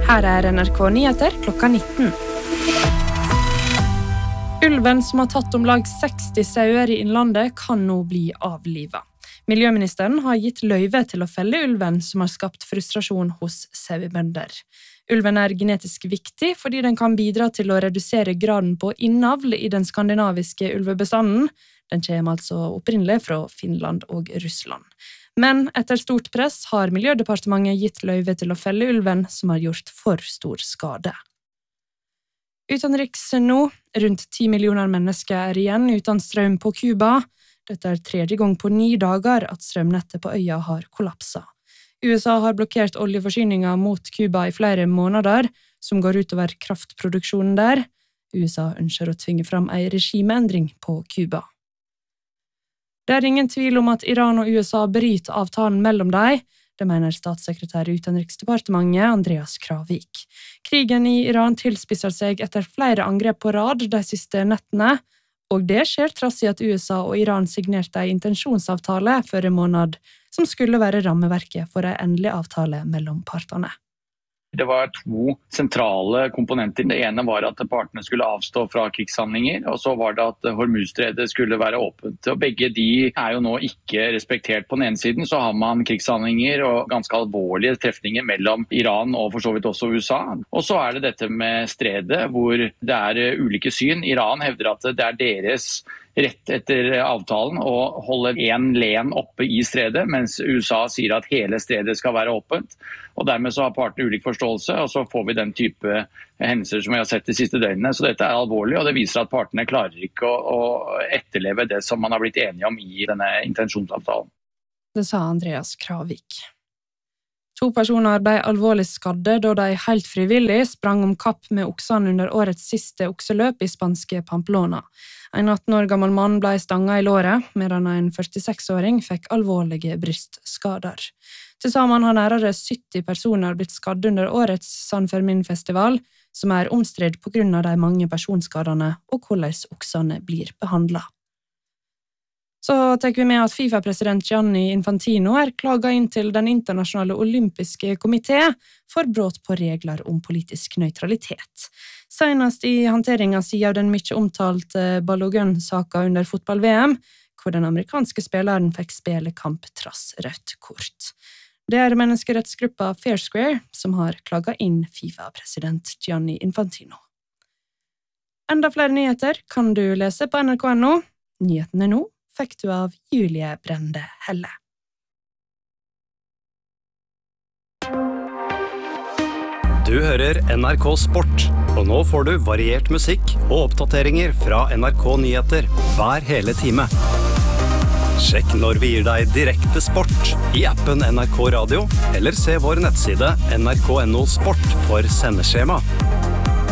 Her NRK Nyheter klokka 19. Ulven som har tatt om lag 60 sauer i innlandet kan nå bli avlivet. Miljøministeren har gitt løyve til å felle ulven som har skapt frustrasjon hos sauebønder. Ulven er genetisk viktig fordi den kan bidra til å redusere graden på innavl i den skandinaviske ulvebestanden. Den kommer altså opprinnelig fra Finland og Russland. Men etter stort press har Miljødepartementet gitt løyve til å felle ulven som har gjort for stor skade. Utenriks nå, rundt 10 millioner mennesker er igjen uten strøm på Cuba. Dette er 3. gang på 9 dager at strømnettet på øya har kollapset. USA har blokkert oljeforsyninger mot Cuba i flere måneder, som går utover kraftproduksjonen der. USA ønsker å tvinge fram en regimeendring på Cuba. Det er ingen tvil om at Iran og USA bryter avtalen mellom dem. Det mener statssekretær i Utenriksdepartementet Andreas Kravik. Krigen i Iran tilspisser seg etter flere angrep på rad de siste nettene, og det skjer trass i at USA og Iran signerte en intensjonsavtale forrige måned, som skulle være rammeverket for en endelig avtale mellom partene. Det var 2 sentrale komponenter. Det ene var at partene skulle avstå fra krigshandlinger, og så var det at Hormuzstredet skulle være åpent. Og begge de er jo nå ikke respektert. På den ene siden så har man krigshandlinger og ganske alvorlige trefninger mellom Iran og for så vidt også USA. Og så er det dette med stredet, hvor det er ulike syn. Iran hevder at det er deres rett etter avtalen å holde en len oppe i stredet, mens USA sier at hele stredet skal være åpent. Og dermed så har partene ulik forståelse, og så får vi den type hendelser som vi har sett de siste døgnene. Så dette er alvorlig, og det viser at partene klarer ikke å etterleve det som man har blitt enige om i denne intensjonsavtalen. Det sa Andreas Kravik. 2 personer ble alvorlig skadde da de helt frivillig sprang om kapp med oksene under årets siste okseløp i spanske Pamplona. En 18 år gammel mann ble stanget i låret, medan en 46-åring fikk alvorlige brystskader. Til sammen har nærmere 70 personer blitt skadd under årets San Fermin-festival, som er omstridt på grunn av de mange personskadene og hvordan oksene blir behandlet. Så tar vi med at FIFA-president Gianni Infantino er klaget inn til den internasjonale olympiske komité for brudd på regler om politisk nøytralitet. Senest i håndteringen siden den mye omtalte Balogun-saken under fotball-VM, hvor den amerikanske spilleren fikk spille kamp trass rødt kort. Det er menneskerettsgruppa Fair Square som har klaget inn FIFA-president Gianni Infantino. Enda flere nyheter kan du lese på NRK.no. Nyhetene nå fikk du av Julie Brende Helle. Du hører NRK Sport, og nå får du variert musikk og oppdateringer fra NRK Nyheter hver hele time. Sjekk når vi gir deg direkte sport i appen NRK Radio, eller se vår nettside nrk.no sport for sendeskjema.